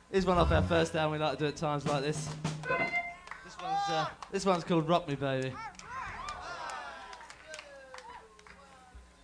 Here's one off our first album we like to do at times like this. This one's called Rock Me Baby.